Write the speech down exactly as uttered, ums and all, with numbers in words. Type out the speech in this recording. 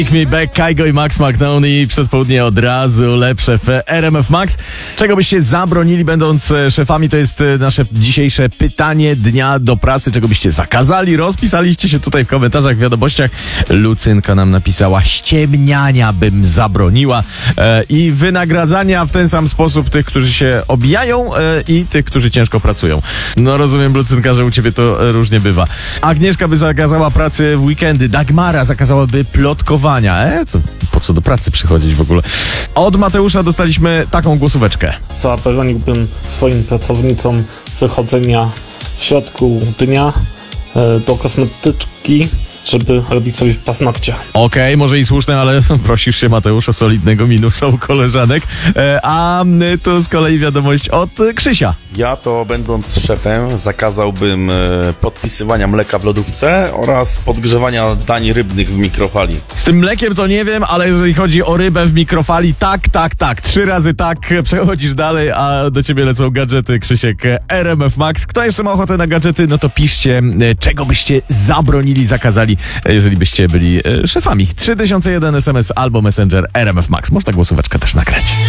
Take Me Back, Kygo i Max McNaughey. Przed południe od razu lepsze w R M F Max. Czego byście zabronili, będąc szefami? To jest nasze dzisiejsze pytanie dnia do pracy. Czego byście zakazali? Rozpisaliście się tutaj w komentarzach, w wiadomościach. Lucynka nam napisała: ściemniania bym zabroniła e, i wynagradzania w ten sam sposób tych, którzy się obijają e, i tych, którzy ciężko pracują. No rozumiem, Lucynka, że u ciebie to różnie bywa. Agnieszka by zakazała pracy w weekendy. Dagmara zakazałaby plotkowania. E, to po co do pracy przychodzić w ogóle? Od Mateusza dostaliśmy taką głosóweczkę. Zabroniłbym swoim pracownicom wychodzenia w środku dnia e, do kosmetyczki, żeby robić sobie paznokcie. Okej, okay, może i słuszne, ale prosisz się, Mateusz, o solidnego minusa u koleżanek. E, a tu z kolei wiadomość od Krzysia. Ja to, będąc szefem, zakazałbym e, podpisywania mleka w lodówce oraz podgrzewania dań rybnych w mikrofali. Z tym mlekiem to nie wiem, ale jeżeli chodzi o rybę w mikrofali, tak, tak, tak. Trzy razy tak, przechodzisz dalej, a do ciebie lecą gadżety. Krzysiek, R M F Max. Kto jeszcze ma ochotę na gadżety, no to piszcie, czego byście zabronili, zakazali, jeżeli byście byli szefami. trzy tysiące jeden S M S albo Messenger R M F Max. Można głosóweczkę też nagrać.